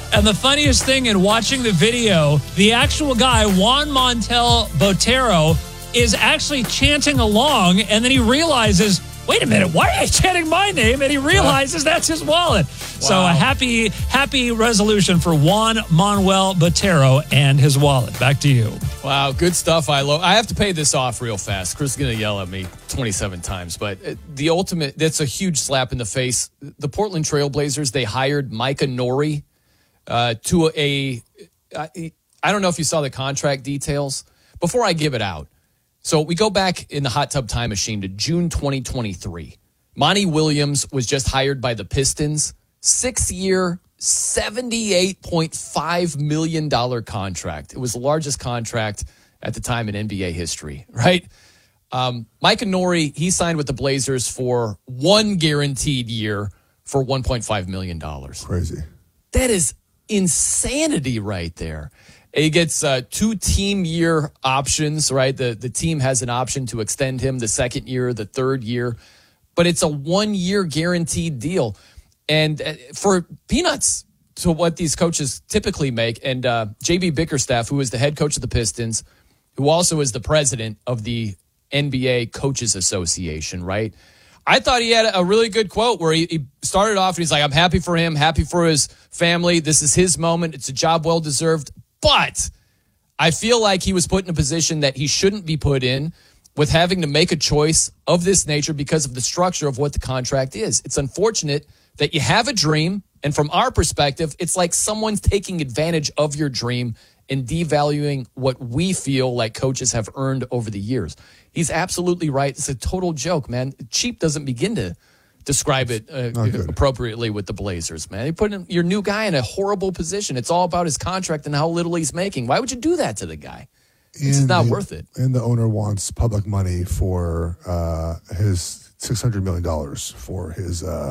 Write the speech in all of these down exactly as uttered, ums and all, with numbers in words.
And the funniest thing in watching the video, the actual guy, Juan Montel Botero, is actually chanting along, and then he realizes, wait a minute, why are you chanting my name? And he realizes that's his wallet. Wow. So a happy, happy resolution for Juan Manuel Botero and his wallet. Back to you. Wow, good stuff, Ilo. I have to pay this off real fast. Chris is going to yell at me twenty-seven times, but the ultimate, that's a huge slap in the face. The Portland Trailblazers, they hired Micah Nori uh, to a, I, I don't know if you saw the contract details. Before I give it out, so we go back in the hot tub time machine to June twenty twenty-three. Monty Williams was just hired by the Pistons. Six-year, seventy-eight point five million dollars contract. It was the largest contract at the time in N B A history, right? Um, Micah Nori, he signed with the Blazers for one guaranteed year for one point five million dollars. Crazy. That is insanity right there. He gets uh, two team year options, right? The the team has an option to extend him the second year, the third year, but it's a one year guaranteed deal. And uh, for peanuts to what these coaches typically make. And uh, J B Bickerstaff, who is the head coach of the Pistons, who also is the president of the N B A Coaches Association, right? I thought he had a really good quote where he, he started off and he's like, I'm happy for him, happy for his family. This is his moment. It's a job well deserved. But I feel like he was put in a position that he shouldn't be put in with having to make a choice of this nature because of the structure of what the contract is. It's unfortunate that you have a dream, and from our perspective, it's like someone's taking advantage of your dream and devaluing what we feel like coaches have earned over the years. He's absolutely right. It's a total joke, man. Cheap doesn't begin to describe it uh, appropriately with the Blazers, man. They put in, your new guy in a horrible position. It's all about his contract and how little he's making. Why would you do that to the guy? It's not the, worth it. And the owner wants public money for uh, his six hundred million dollars for his uh,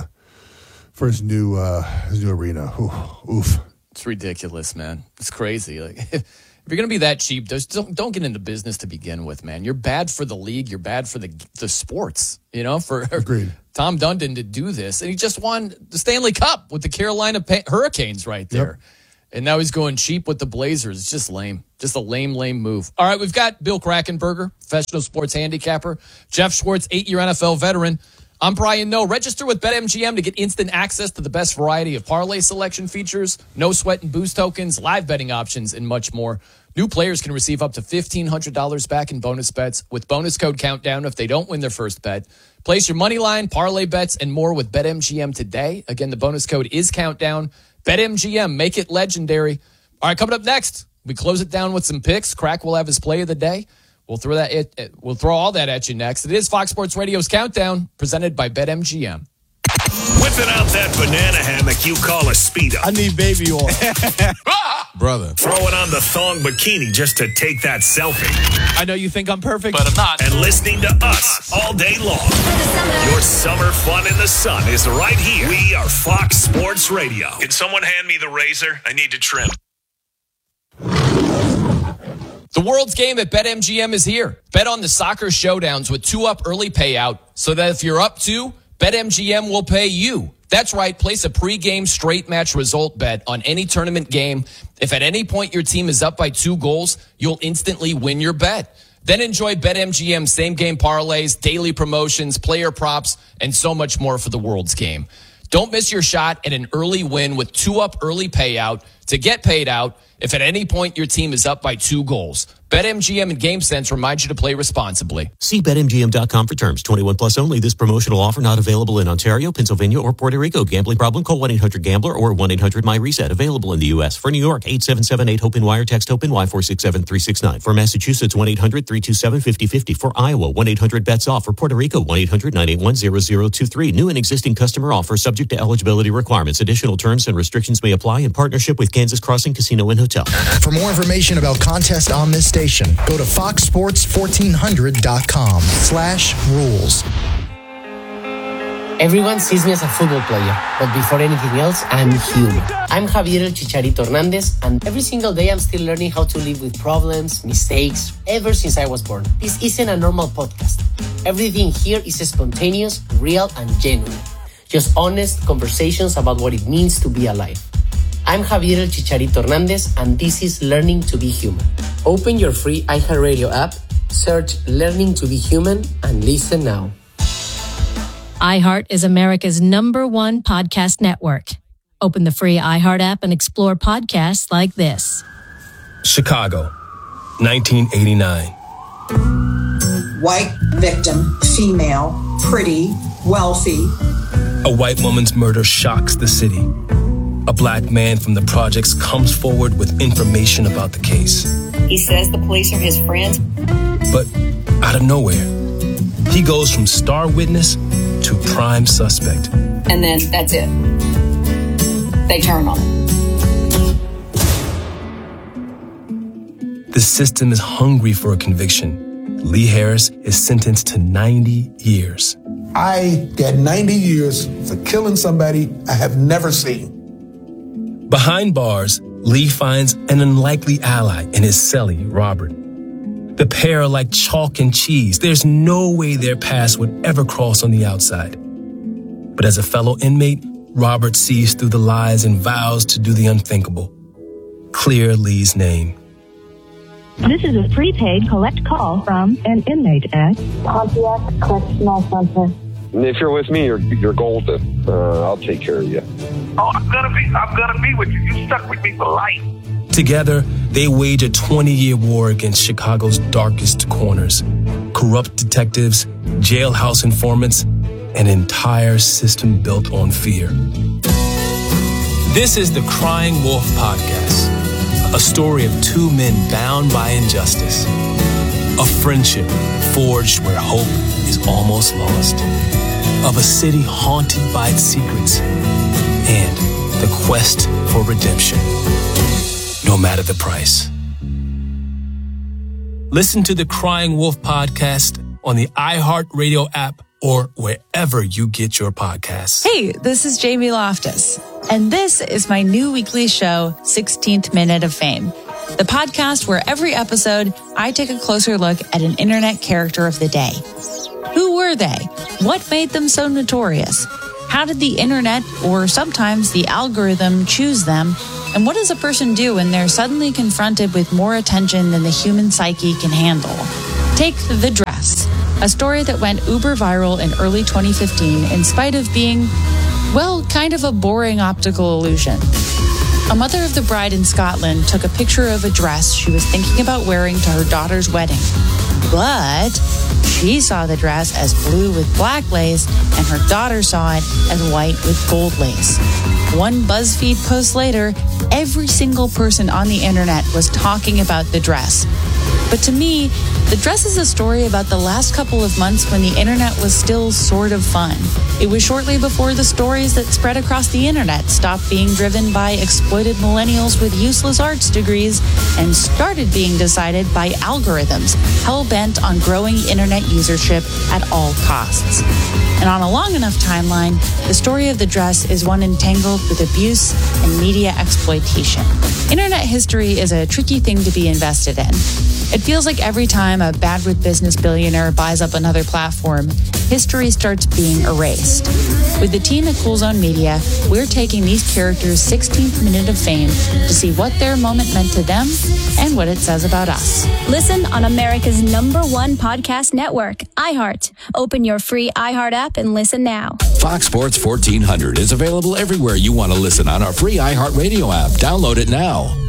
for his new uh, his new arena. Ooh, oof. It's ridiculous, man. It's crazy. Like, if you're going to be that cheap, just don't, don't get into business to begin with, man. You're bad for the league. You're bad for the the sports, you know, for Agreed. Tom Dundon to do this. And he just won the Stanley Cup with the Carolina Hurricanes right there. Yep. And now he's going cheap with the Blazers. It's just lame. Just a lame, lame move. All right, we've got Bill Krackomberger, professional sports handicapper. Jeff Schwartz, eight-year N F L veteran. I'm Brian Noe. Register with BetMGM to get instant access to the best variety of parlay selection features, no sweat and boost tokens, live betting options, and much more. New players can receive up to fifteen hundred dollars back in bonus bets with bonus code Countdown if they don't win their first bet. Place your money line, parlay bets, and more with BetMGM today. Again, the bonus code is Countdown. BetMGM, make it legendary. All right, coming up next, we close it down with some picks. Crack will have his play of the day. We'll throw that. It, we'll throw all that at you next. It is Fox Sports Radio's Countdown, presented by BetMGM. Whipping out that banana hammock you call a Speedo. I need baby oil. Brother. Throwing on the thong bikini just to take that selfie. I know you think I'm perfect, but I'm not. And listening to us all day long. Your summer fun in the sun is right here. We are Fox Sports Radio. Can someone hand me the razor? I need to trim. The world's game at BetMGM is here. Bet on the soccer showdowns with two-up early payout so that if you're up two, BetMGM will pay you. That's right. Place a pregame straight match result bet on any tournament game. If at any point your team is up by two goals, you'll instantly win your bet. Then enjoy BetMGM same-game parlays, daily promotions, player props, and so much more for the world's game. Don't miss your shot at an early win with two-up early payout to get paid out if at any point your team is up by two goals. BetMGM and GameSense remind you to play responsibly. See Bet M G M dot com for terms. twenty-one plus only. This promotional offer not available in Ontario, Pennsylvania, or Puerto Rico. Gambling problem? Call one eight hundred gambler or one eight hundred my reset. Available in the U S. For New York, eight seven seven eight HOPE wire. Text HOPE Y four six seven three six nine. For Massachusetts, one eight hundred three two seven five zero five zero. For Iowa, one eight hundred bets off. For Puerto Rico, one eight hundred nine eight one zero zero two three. New and existing customer offer subject to eligibility requirements. Additional terms and restrictions may apply in partnership with Kansas Crossing Casino and Hotel. For more information about contests on this station, go to fox sports fourteen hundred dot com slash rules. Everyone sees me as a football player, but before anything else, I'm human. I'm Javier El Chicharito Hernandez, and every single day I'm still learning how to live with problems, mistakes, ever since I was born. This isn't a normal podcast. Everything here is spontaneous, real, and genuine. Just honest conversations about what it means to be alive. I'm Javier El Chicharito Hernandez, and this is Learning to be Human. Open your free iHeartRadio app, search Learning to be Human, and listen now. iHeart is America's number one podcast network. Open the free iHeart app and explore podcasts like this. Chicago, nineteen eighty-nine. White victim, female, pretty, wealthy. A white woman's murder shocks the city. A black man from the projects comes forward with information about the case. He says the police are his friends. But out of nowhere, he goes from star witness to prime suspect. And then that's it. They turn on him. The system is hungry for a conviction. Lee Harris is sentenced to ninety years. I got ninety years for killing somebody I have never seen. Behind bars, Lee finds an unlikely ally in his cellie, Robert. The pair are like chalk and cheese. There's no way their paths would ever cross on the outside. But as a fellow inmate, Robert sees through the lies and vows to do the unthinkable. Clear Lee's name. This is a prepaid collect call from an inmate at Pontiac Correctional Center. If you're with me, you're, you're golden. Uh, I'll take care of you. Oh, I'm gonna be, I'm gonna be with you. You stuck with me for life. Together, they wage a twenty-year war against Chicago's darkest corners. Corrupt detectives, jailhouse informants, an entire system built on fear. This is the Crying Wolf Podcast, a story of two men bound by injustice, a friendship forged where hope is almost lost, of a city haunted by its secrets, and the quest for redemption, no matter the price. Listen to the Crying Wolf Podcast on the iHeartRadio app or wherever you get your podcasts. Hey, this is Jamie Loftus, and this is my new weekly show, sixteenth Minute of Fame, the podcast where every episode I take a closer look at an internet character of the day. Who were they? What made them so notorious? How did the internet, or sometimes the algorithm, choose them? And what does a person do when they're suddenly confronted with more attention than the human psyche can handle? Take The Dress, a story that went uber viral in early twenty fifteen in spite of being, well, kind of a boring optical illusion. A mother of the bride in Scotland took a picture of a dress she was thinking about wearing to her daughter's wedding. But she saw the dress as blue with black lace, and her daughter saw it as white with gold lace. One BuzzFeed post later, every single person on the internet was talking about the dress. But to me, the dress is a story about the last couple of months when the internet was still sort of fun. It was shortly before the stories that spread across the internet stopped being driven by exploited millennials with useless arts degrees and started being decided by algorithms hell-bent on growing internet usership at all costs. And on a long enough timeline, the story of the dress is one entangled with abuse and media exploitation. Internet history is a tricky thing to be invested in. It feels like every time a bad with business billionaire buys up another platform, history starts being erased. With the team at Cool Zone Media, we're taking these characters' sixteenth minute of fame to see what their moment meant to them and what it says about us. Listen on America's number one podcast network, iHeart. Open your free iHeart app and listen now. Fox Sports fourteen hundred is available everywhere you want to listen on our free iHeartRadio app. Download it now.